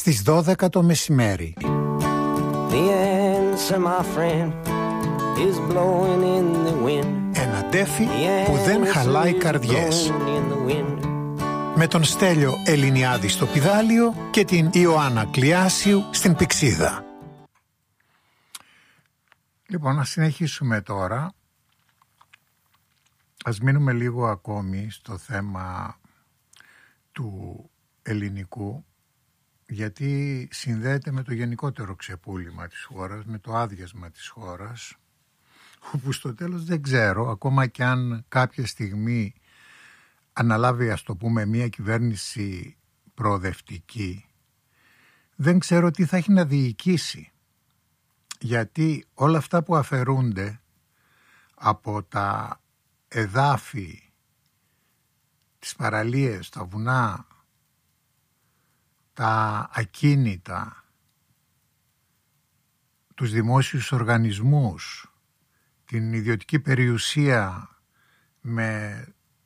στις 12 το μεσημέρι. Ένα τέφι που δεν χαλάει καρδιές. Με τον Στέλιο Ελληνιάδη στο πηδάλιο και την Ιωάννα Κλιάσιου στην Πυξίδα. Λοιπόν, να συνεχίσουμε τώρα. Ας μείνουμε λίγο ακόμη στο θέμα του ελληνικού, γιατί συνδέεται με το γενικότερο ξεπούλημα της χώρας, με το άδειασμα της χώρας, όπου στο τέλος δεν ξέρω, ακόμα και αν κάποια στιγμή αναλάβει, ας το πούμε, μια κυβέρνηση προοδευτική, δεν ξέρω τι θα έχει να διοικήσει, γιατί όλα αυτά που αφαιρούνται από τα εδάφη, τις παραλίες, τα βουνά, τα ακίνητα, τους δημόσιους οργανισμούς, την ιδιωτική περιουσία με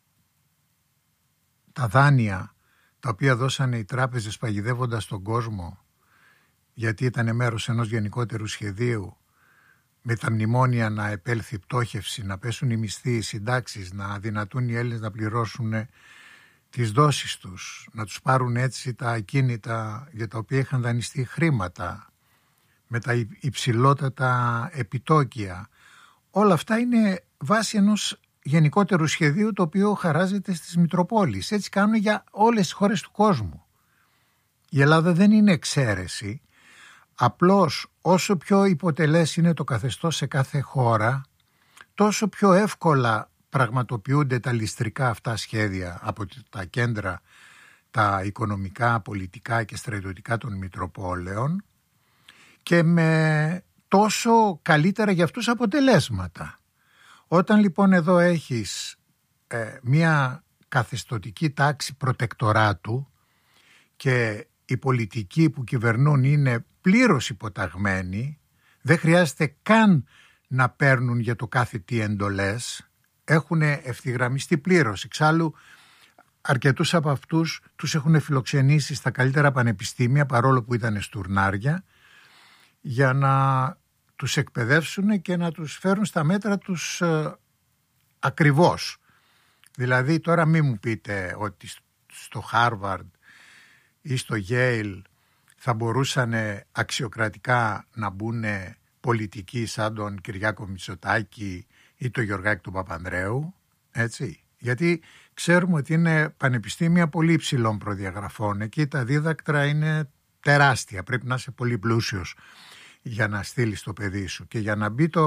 τα δάνεια τα οποία δώσανε οι τράπεζες παγιδεύοντας τον κόσμο, γιατί ήταν μέρος ενός γενικότερου σχεδίου, με τα μνημόνια να επέλθει πτώχευση, να πέσουν οι μισθοί, οι συντάξεις, να αδυνατούν οι Έλληνες να πληρώσουν τις δόσεις τους, να τους πάρουν έτσι τα ακίνητα για τα οποία είχαν δανειστεί χρήματα, με τα υψηλότατα επιτόκια. Όλα αυτά είναι βάση ενός γενικότερου σχεδίου το οποίο χαράζεται στις Μητροπόλεις. Έτσι κάνουν για όλες τις χώρες του κόσμου. Η Ελλάδα δεν είναι εξαίρεση. Απλώς όσο πιο υποτελές είναι το καθεστώς σε κάθε χώρα, τόσο πιο εύκολα πραγματοποιούνται τα ληστρικά αυτά σχέδια από τα κέντρα, τα οικονομικά, πολιτικά και στρατιωτικά των Μητροπόλεων, και με τόσο καλύτερα για αυτούς αποτελέσματα. Όταν λοιπόν εδώ έχεις μια καθεστωτική τάξη προτεκτοράτου και οι πολιτικοί που κυβερνούν είναι πλήρως υποταγμένοι, δεν χρειάζεται καν να παίρνουν για το κάθε τι εντολές, έχουν ευθυγραμμιστεί πλήρως. Εξάλλου αρκετούς από αυτούς τους έχουν φιλοξενήσει στα καλύτερα πανεπιστήμια, παρόλο που ήταν στουρνάρια, για να τους εκπαιδεύσουν και να τους φέρουν στα μέτρα τους ακριβώς. Δηλαδή τώρα μην μου πείτε ότι στο Χάρβαρντ ή στο Yale θα μπορούσαν αξιοκρατικά να μπουν πολιτικοί σαν τον Κυριάκο Μητσοτάκη ή τον Γιωργάκη του Παπανδρέου, έτσι. Γιατί ξέρουμε ότι είναι πανεπιστήμια πολύ υψηλών προδιαγραφών. Εκεί τα δίδακτρα είναι τεράστια. Πρέπει να είσαι πολύ πλούσιος για να στείλεις το παιδί σου. Και για να μπει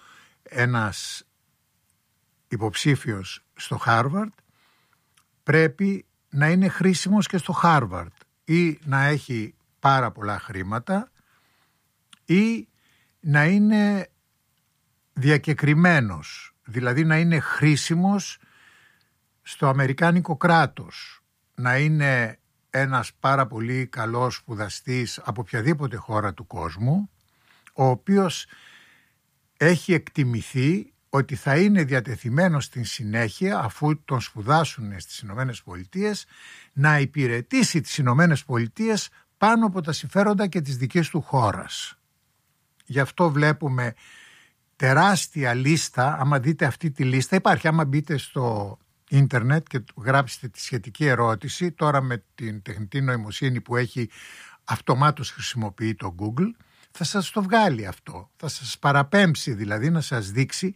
ένας υποψήφιος στο Χάρβαρντ, πρέπει να είναι χρήσιμος και στο Χάρβαρντ, ή να έχει πάρα πολλά χρήματα, ή να είναι διακεκριμένος, δηλαδή να είναι χρήσιμος στο αμερικάνικο κράτος, να είναι ένας πάρα πολύ καλός σπουδαστής από οποιαδήποτε χώρα του κόσμου, ο οποίος έχει εκτιμηθεί ότι θα είναι διατεθειμένος στην συνέχεια, αφού τον σπουδάσουν στις Ηνωμένες Πολιτείες, να υπηρετήσει τις Ηνωμένες Πολιτείες πάνω από τα συμφέροντα και της δικής του χώρας. Γι' αυτό βλέπουμε τεράστια λίστα. Άμα δείτε αυτή τη λίστα, υπάρχει, άμα μπείτε στο ίντερνετ και γράψετε τη σχετική ερώτηση, τώρα με την τεχνητή νοημοσύνη που έχει αυτομάτως χρησιμοποιεί το Google, θα σας το βγάλει αυτό, θα σας παραπέμψει δηλαδή να σας δείξει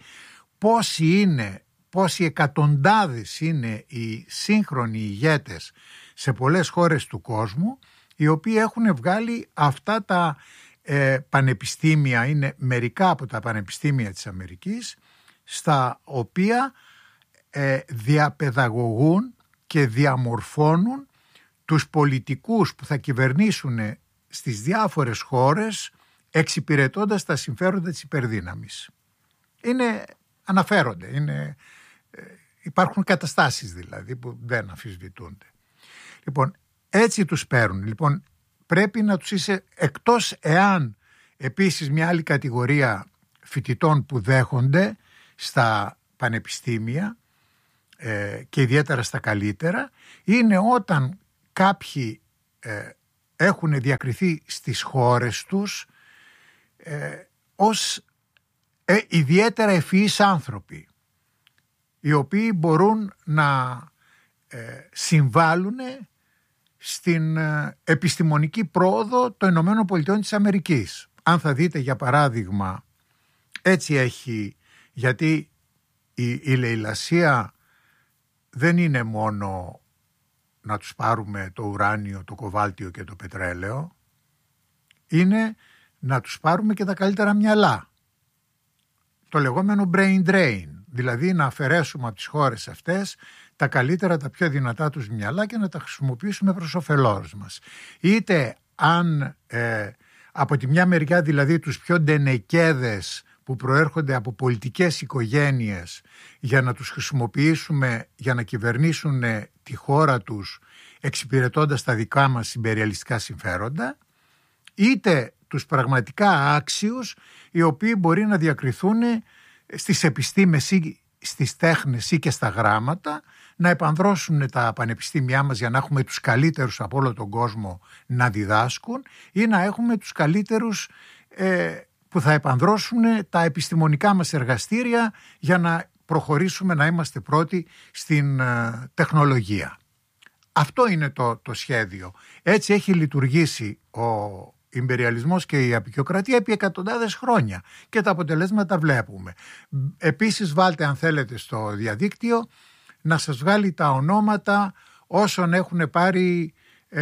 πόσοι εκατοντάδες είναι οι σύγχρονοι ηγέτες σε πολλές χώρες του κόσμου, οι οποίοι έχουν βγάλει αυτά τα πανεπιστήμια, είναι μερικά από τα πανεπιστήμια της Αμερικής, στα οποία διαπαιδαγωγούν και διαμορφώνουν τους πολιτικούς που θα κυβερνήσουν στις διάφορες χώρες, εξυπηρετώντας τα συμφέροντα της υπερδύναμης. Αναφέρονται, υπάρχουν καταστάσεις δηλαδή που δεν αμφισβητούνται. Λοιπόν, έτσι τους παίρνουν. Λοιπόν, πρέπει να τους είσαι, εκτός εάν επίσης μια άλλη κατηγορία φοιτητών που δέχονται στα πανεπιστήμια και ιδιαίτερα στα καλύτερα, είναι όταν κάποιοι έχουν διακριθεί στις χώρες τους ως ιδιαίτερα ευφυείς άνθρωποι, οι οποίοι μπορούν να συμβάλλουν στην επιστημονική πρόοδο των Ηνωμένων Πολιτειών της Αμερικής. Αν θα δείτε, για παράδειγμα, έτσι έχει, γιατί η λαιλασία δεν είναι μόνο να τους πάρουμε το ουράνιο, το κοβάλτιο και το πετρέλαιο, είναι να τους πάρουμε και τα καλύτερα μυαλά. Το λεγόμενο brain drain, δηλαδή να αφαιρέσουμε από τις χώρες αυτές τα καλύτερα, τα πιο δυνατά τους μυαλά και να τα χρησιμοποιήσουμε προς όφελός μας. Είτε αν από τη μια μεριά δηλαδή τους πιο ντενεκέδες που προέρχονται από πολιτικές οικογένειες για να τους χρησιμοποιήσουμε για να κυβερνήσουν τη χώρα τους εξυπηρετώντας τα δικά μας ιμπεριαλιστικά συμφέροντα, είτε τους πραγματικά άξιους, οι οποίοι μπορεί να διακριθούν στις επιστήμες ή στις τέχνες ή και στα γράμματα, να επανδρώσουν τα πανεπιστήμια μας για να έχουμε τους καλύτερους από όλο τον κόσμο να διδάσκουν, ή να έχουμε τους καλύτερους που θα επανδρώσουν τα επιστημονικά μας εργαστήρια για να προχωρήσουμε να είμαστε πρώτοι στην τεχνολογία. Αυτό είναι το σχέδιο. Έτσι έχει λειτουργήσει ο ιμπεριαλισμός και η αποικιοκρατία επί εκατοντάδες χρόνια και τα αποτελέσματα βλέπουμε. Επίσης βάλτε, αν θέλετε, στο διαδίκτυο να σας βγάλει τα ονόματα όσων έχουν πάρει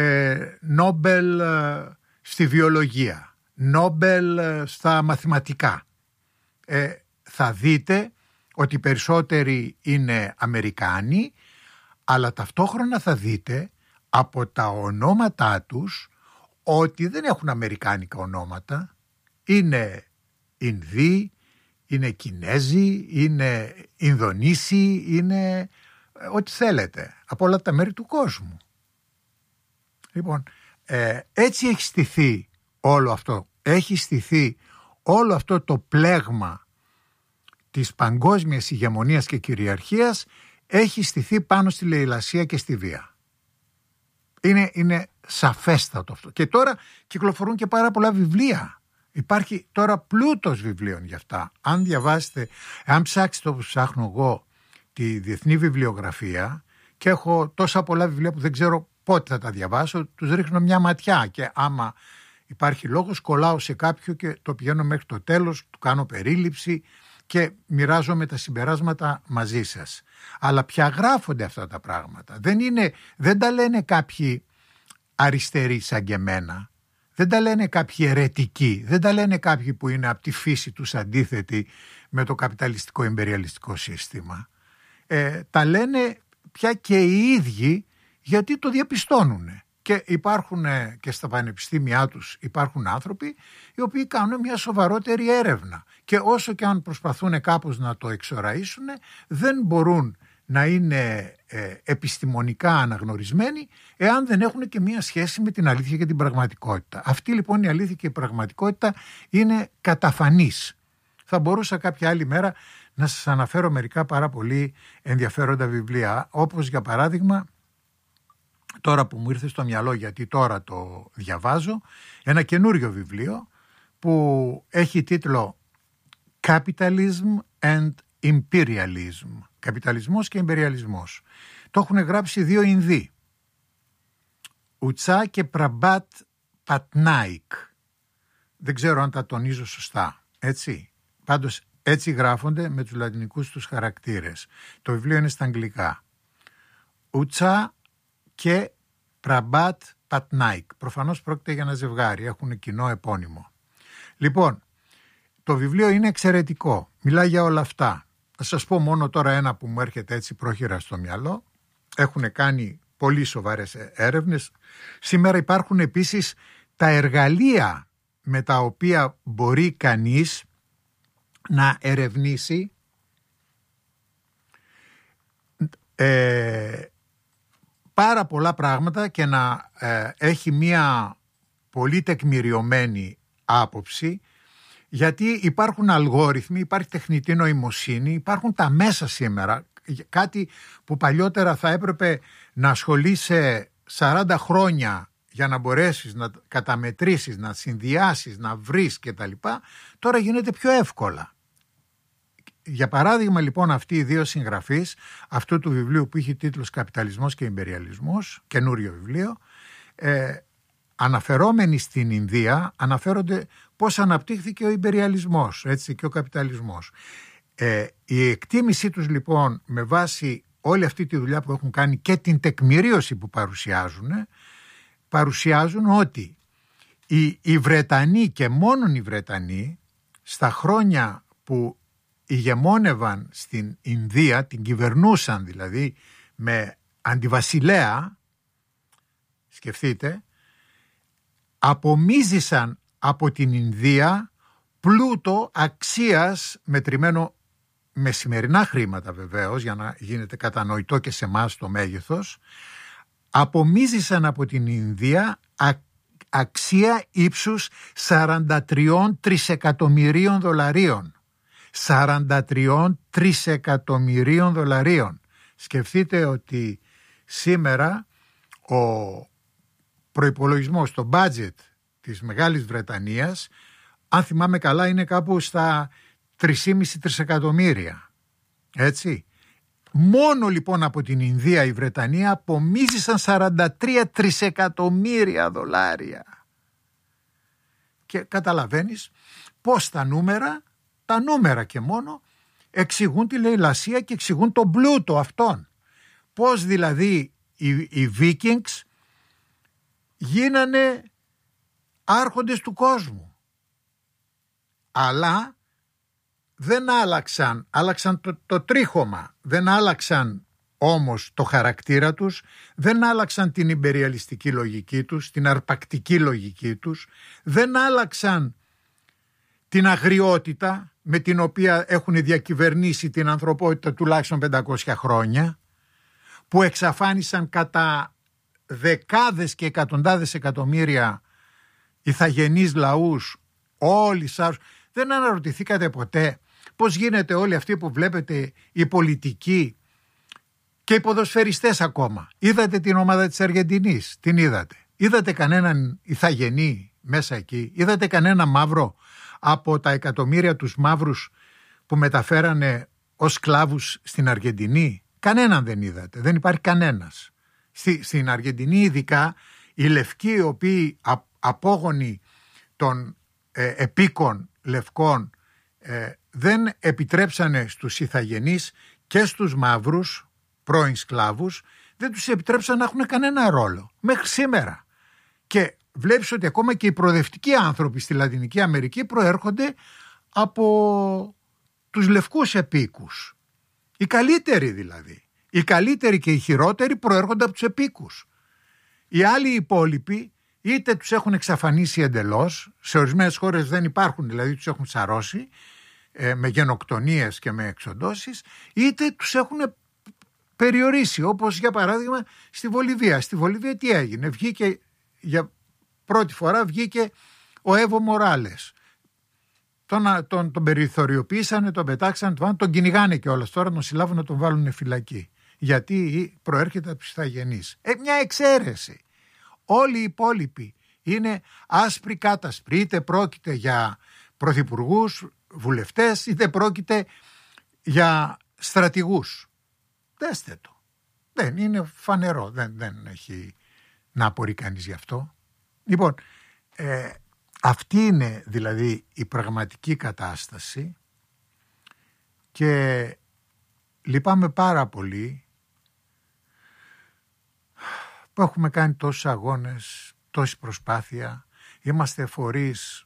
Νόμπελ στη βιολογία, Νόμπελ στα μαθηματικά. Θα δείτε ότι περισσότεροι είναι Αμερικάνοι, αλλά ταυτόχρονα θα δείτε από τα ονόματά τους ότι δεν έχουν αμερικάνικα ονόματα. Είναι Ινδοί, είναι Κινέζοι, είναι Ινδονήσοι, είναι ό,τι θέλετε, από όλα τα μέρη του κόσμου. Λοιπόν, έτσι έχει στηθεί όλο αυτό. Έχει στηθεί όλο αυτό το πλέγμα της παγκόσμιας ηγεμονίας και κυριαρχίας, έχει στηθεί πάνω στη λαιλασία και στη βία. Είναι σαφέστατο αυτό. Και τώρα κυκλοφορούν και πάρα πολλά βιβλία. Υπάρχει τώρα πλούτος βιβλίων γι' αυτά. Αν διαβάσετε, αν ψάξετε όπως ψάχνω εγώ τη διεθνή βιβλιογραφία, και έχω τόσα πολλά βιβλία που δεν ξέρω πότε θα τα διαβάσω, τους ρίχνω μια ματιά και άμα υπάρχει λόγος κολλάω σε κάποιο και το πηγαίνω μέχρι το τέλος, του κάνω περίληψη και μοιράζομαι τα συμπεράσματα μαζί σας. Αλλά πια γράφονται αυτά τα πράγματα. Δεν τα λένε κάποιοι αριστεροί σαν και εμένα. Δεν τα λένε κάποιοι αιρετικοί. Δεν τα λένε κάποιοι που είναι από τη φύση τους αντίθετοι με το καπιταλιστικό ιμπεριαλιστικό σύστημα. Τα λένε πια και οι ίδιοι, γιατί το διαπιστώνουν. Και υπάρχουν και στα πανεπιστήμια τους υπάρχουν άνθρωποι οι οποίοι κάνουν μια σοβαρότερη έρευνα. Και όσο και αν προσπαθούν κάπως να το εξοραίσουν, δεν μπορούν να είναι επιστημονικά αναγνωρισμένοι εάν δεν έχουν και μια σχέση με την αλήθεια και την πραγματικότητα. Αυτή λοιπόν η αλήθεια και η πραγματικότητα είναι καταφανής. Θα μπορούσα κάποια άλλη μέρα να σας αναφέρω μερικά πάρα πολύ ενδιαφέροντα βιβλία, όπως για παράδειγμα, τώρα που μου ήρθε στο μυαλό γιατί τώρα το διαβάζω, ένα καινούριο βιβλίο που έχει τίτλο Capitalism and Imperialism. Καπιταλισμός και Ιμπεριαλισμός. Το έχουν γράψει δύο Ινδοί, Ουτσά και Πραμπάτ Πατνάικ. Δεν ξέρω αν τα τονίζω σωστά, έτσι. Πάντως έτσι γράφονται με τους λατινικούς τους χαρακτήρες. Το βιβλίο είναι στα αγγλικά. Ουτσά και Πραμπάτ Πατνάικ. Προφανώς πρόκειται για ένα ζευγάρι, έχουν κοινό επώνυμο. Λοιπόν, το βιβλίο είναι εξαιρετικό, μιλάει για όλα αυτά. Θα σας πω μόνο τώρα ένα που μου έρχεται έτσι πρόχειρα στο μυαλό. Έχουν κάνει πολύ σοβαρές έρευνες. Σήμερα υπάρχουν επίσης τα εργαλεία με τα οποία μπορεί κανείς να ερευνήσει πάρα πολλά πράγματα και να έχει μία πολύ τεκμηριωμένη άποψη, γιατί υπάρχουν αλγόριθμοι, υπάρχει τεχνητή νοημοσύνη, υπάρχουν τα μέσα σήμερα, κάτι που παλιότερα θα έπρεπε να ασχολείσαι 40 χρόνια για να μπορέσεις να καταμετρήσεις, να συνδυάσεις, να βρεις κτλ. Τώρα γίνεται πιο εύκολα. Για παράδειγμα λοιπόν αυτοί οι δύο συγγραφείς αυτού του βιβλίου που είχε τίτλος «Καπιταλισμός και Ιμπεριαλισμός», καινούριο βιβλίο, αναφερόμενοι στην Ινδία αναφέρονται πώς αναπτύχθηκε ο ιμπεριαλισμός, έτσι, και ο καπιταλισμός. Η εκτίμησή τους λοιπόν με βάση όλη αυτή τη δουλειά που έχουν κάνει και την τεκμηρίωση που παρουσιάζουν ότι οι Βρετανοί και μόνον οι Βρετανοί στα χρόνια που ηγεμόνευαν στην Ινδία, την κυβερνούσαν δηλαδή με αντιβασιλέα, σκεφτείτε, απομίζησαν από την Ινδία πλούτο αξίας, μετρημένο με σημερινά χρήματα βεβαίως, για να γίνεται κατανοητό και σε εμάς το μέγεθος, απομίζησαν από την Ινδία αξία ύψους 43 τρισεκατομμυρίων δολαρίων. 43 τρισεκατομμυρίων δολαρίων. Σκεφτείτε ότι σήμερα ο προϋπολογισμός, το budget της Μεγάλης Βρετανίας, αν θυμάμαι καλά, είναι κάπου στα 3,5 τρισεκατομμύρια. Έτσι. Μόνο λοιπόν από την Ινδία η Βρετανία απομίζησαν 43 τρισεκατομμύρια δολάρια. Και καταλαβαίνεις πως τα νούμερα και μόνο εξηγούν τη λαιλασία και εξηγούν τον πλούτο αυτών. Πώς δηλαδή οι Vikings γίνανε άρχοντες του κόσμου. Αλλά δεν άλλαξαν το τρίχωμα, δεν άλλαξαν όμως το χαρακτήρα τους, δεν άλλαξαν την ιμπεριαλιστική λογική τους, την αρπακτική λογική τους, δεν άλλαξαν την αγριότητα με την οποία έχουν διακυβερνήσει την ανθρωπότητα τουλάχιστον 500 χρόνια, που εξαφάνισαν κατά δεκάδες και εκατοντάδες εκατομμύρια ηθαγενείς λαούς, όλοι σας. Δεν αναρωτηθήκατε ποτέ πώς γίνεται όλοι αυτοί που βλέπετε, οι πολιτικοί και οι ποδοσφαιριστές ακόμα? Είδατε την ομάδα της Αργεντινής? Την είδατε? Είδατε κανέναν ηθαγενή μέσα εκεί? Είδατε κανένα μαύρο από τα εκατομμύρια τους μαύρους που μεταφέρανε ως σκλάβους στην Αργεντινή? Κανέναν δεν είδατε. Δεν υπάρχει κανένας. Στην Αργεντινή ειδικά οι λευκοί, οι οποίοι απόγονοι των επίκων λευκών, δεν επιτρέψανε στους ηθαγενείς και στους μαύρους πρώην σκλάβους, δεν τους επιτρέψαν να έχουν κανένα ρόλο μέχρι σήμερα. Και βλέπεις ότι ακόμα και οι προοδευτικοί άνθρωποι στη Λατινική Αμερική προέρχονται από τους λευκούς επίκους. Οι καλύτεροι δηλαδή. Οι καλύτεροι και οι χειρότεροι προέρχονται από τους επίκους. Οι άλλοι υπόλοιποι είτε τους έχουν εξαφανίσει εντελώς, σε ορισμένες χώρες δεν υπάρχουν, δηλαδή τους έχουν σαρώσει με γενοκτονίες και με εξοντώσεις, είτε τους έχουν περιορίσει, όπως για παράδειγμα στη Βολιβία. Στη Βολιβία τι έγινε? Για πρώτη φορά βγήκε ο Εύω Μοράλες. Τον περιθωριοποίησανε, τον πετάξανε, τον κυνηγάνε κιόλας. Τώρα τον συλλάβουν να τον βάλουν φυλακή. Γιατί προέρχεται από τους ηθαγενείς. Μια εξαίρεση. Όλοι οι υπόλοιποι είναι άσπροι κάτασπροι. Είτε πρόκειται για πρωθυπουργούς, βουλευτές, είτε πρόκειται για στρατηγούς. Δέστε το. Δεν είναι φανερό. Δεν έχει να απορεί κανείς γι' αυτό. Λοιπόν, αυτή είναι δηλαδή η πραγματική κατάσταση και λυπάμαι πάρα πολύ που έχουμε κάνει τόσους αγώνες, τόση προσπάθεια. Είμαστε φορείς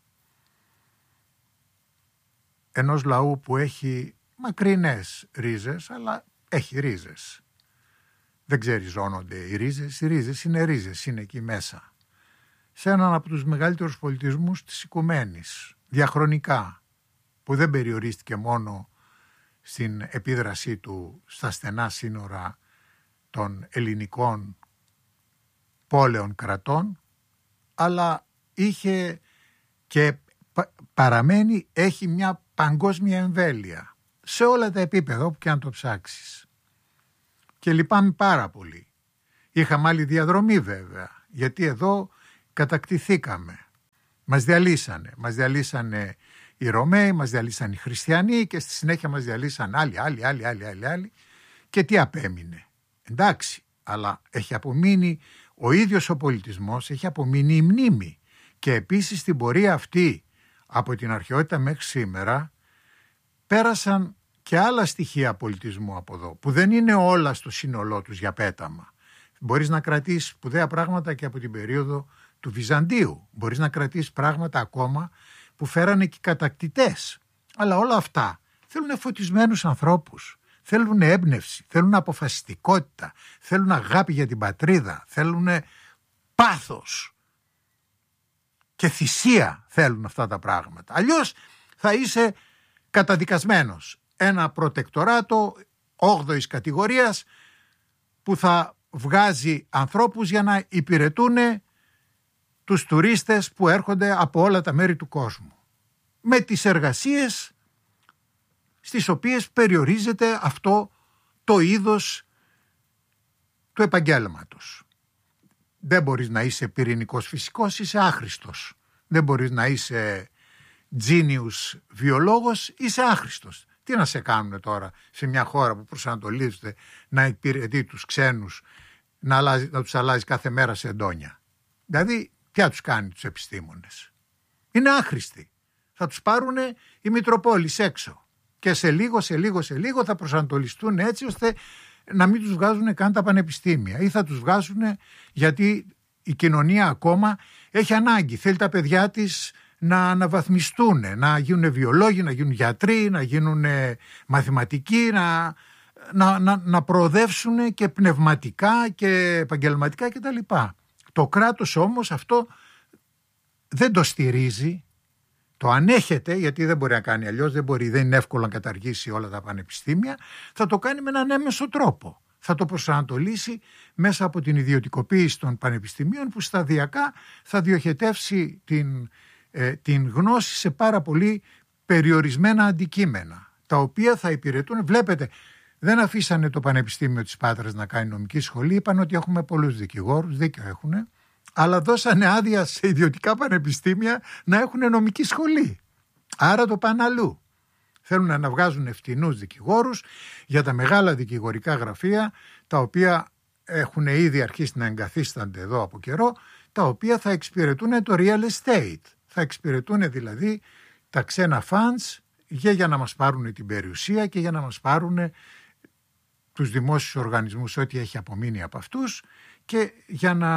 ενός λαού που έχει μακρινές ρίζες, αλλά έχει ρίζες. Δεν ξεριζώνονται οι ρίζες. Οι ρίζες είναι ρίζες, είναι εκεί μέσα. Σε έναν από τους μεγαλύτερους πολιτισμούς της οικουμένης, διαχρονικά, που δεν περιορίστηκε μόνο στην επίδρασή του στα στενά σύνορα των ελληνικών πόλεων κρατών, αλλά είχε και παραμένει, έχει μια παγκόσμια εμβέλεια σε όλα τα επίπεδα, όπου και αν το ψάξεις. Και λυπάμαι πάρα πολύ. Είχαμε άλλη διαδρομή βέβαια. γιατί εδώ κατακτηθήκαμε. Μας διαλύσανε οι Ρωμαίοι, μας διαλύσανε οι Χριστιανοί και στη συνέχεια μας διαλύσαν άλλοι. Και τι απέμεινε? Εντάξει, αλλά έχει απομείνει ο ίδιος ο πολιτισμός, έχει απομείνει η μνήμη. Και επίσης στην πορεία αυτή από την αρχαιότητα μέχρι σήμερα πέρασαν και άλλα στοιχεία πολιτισμού από εδώ, που δεν είναι όλα στο σύνολό τους για πέταμα. Μπορείς να κρατήσεις σπουδαία πράγματα και από την περίοδο του Βυζαντίου. Μπορείς να κρατήσεις πράγματα ακόμα που φέρανε και οι κατακτητές. Αλλά όλα αυτά θέλουν φωτισμένους ανθρώπους. Θέλουν έμπνευση, θέλουν αποφασιστικότητα, θέλουν αγάπη για την πατρίδα, θέλουν πάθος και θυσία, θέλουν αυτά τα πράγματα. Αλλιώς θα είσαι καταδικασμένος. Ένα προτεκτοράτο 8ης κατηγορίας που θα βγάζει ανθρώπους για να υπηρετούν τους τουρίστες που έρχονται από όλα τα μέρη του κόσμου. Με τις εργασίες στις οποίες περιορίζεται αυτό το είδος του επαγγέλματος. Δεν μπορείς να είσαι πυρηνικός φυσικός, είσαι άχρηστος. Δεν μπορείς να είσαι genius βιολόγος, είσαι άχρηστος. Τι να σε κάνουν τώρα σε μια χώρα που προσανατολίζεται να υπηρετεί τους ξένους, να τους αλλάζει κάθε μέρα σε εντόνια? Δηλαδή, ποια τους κάνει τους επιστήμονες? Είναι άχρηστοι. Θα τους πάρουν οι Μητροπόλεις έξω. Και σε λίγο θα προσανατολιστούν έτσι ώστε να μην τους βγάζουν καν τα πανεπιστήμια. Ή θα τους βγάζουν γιατί η κοινωνία ακόμα έχει ανάγκη. Θέλει τα παιδιά της να αναβαθμιστούν, να γίνουν βιολόγοι, να γίνουν γιατροί, να γίνουν μαθηματικοί, να προοδεύσουν και πνευματικά και επαγγελματικά κτλ. Το κράτος όμως αυτό δεν το στηρίζει. Το ανέχεται, γιατί δεν μπορεί να κάνει αλλιώς, δεν είναι εύκολο να καταργήσει όλα τα πανεπιστήμια, θα το κάνει με έναν έμεσο τρόπο. Θα το προσανατολίσει μέσα από την ιδιωτικοποίηση των πανεπιστημίων που σταδιακά θα διοχετεύσει την γνώση σε πάρα πολύ περιορισμένα αντικείμενα, τα οποία θα υπηρετούν. Βλέπετε, δεν αφήσανε το Πανεπιστήμιο της Πάτρας να κάνει νομική σχολή, είπαν ότι έχουμε πολλούς δικηγόρους, δίκιο έχουν, αλλά δώσανε άδεια σε ιδιωτικά πανεπιστήμια να έχουν νομική σχολή. Άρα το πάνε αλλού. Θέλουν να βγάζουν φτηνούς δικηγόρους για τα μεγάλα δικηγορικά γραφεία, τα οποία έχουν ήδη αρχίσει να εγκαθίστανται εδώ από καιρό, τα οποία θα εξυπηρετούν το real estate. Θα εξυπηρετούν δηλαδή τα ξένα funds για να μας πάρουν την περιουσία και για να μας πάρουν τους δημόσιους οργανισμούς, ό,τι έχει απομείνει από αυτούς, και για να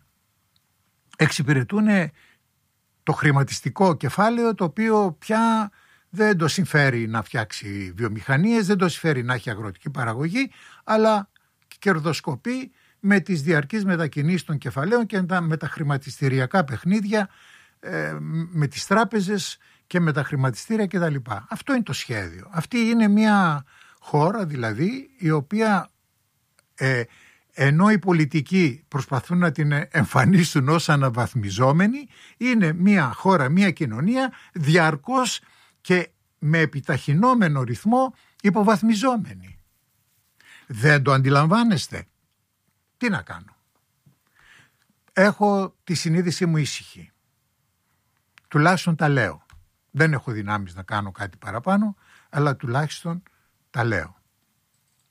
εξυπηρετούν το χρηματιστικό κεφάλαιο, το οποίο πια δεν το συμφέρει να φτιάξει βιομηχανίες, δεν το συμφέρει να έχει αγροτική παραγωγή, αλλά κερδοσκοπεί με τις διαρκείς μετακινήσεις των κεφαλαίων και με τα χρηματιστηριακά παιχνίδια, με τις τράπεζες και με τα χρηματιστήρια κτλ. Αυτό είναι το σχέδιο. Αυτή είναι μια χώρα δηλαδή η οποία ενώ οι πολιτικοί προσπαθούν να την εμφανίσουν ως αναβαθμιζόμενη, είναι μια χώρα, μια κοινωνία διαρκώς και με επιταχυνόμενο ρυθμό υποβαθμιζόμενη. Δεν το αντιλαμβάνεστε? Τι να κάνω? Έχω τη συνείδησή μου ήσυχη. Τουλάχιστον τα λέω. Δεν έχω δυνάμεις να κάνω κάτι παραπάνω, αλλά τουλάχιστον τα λέω.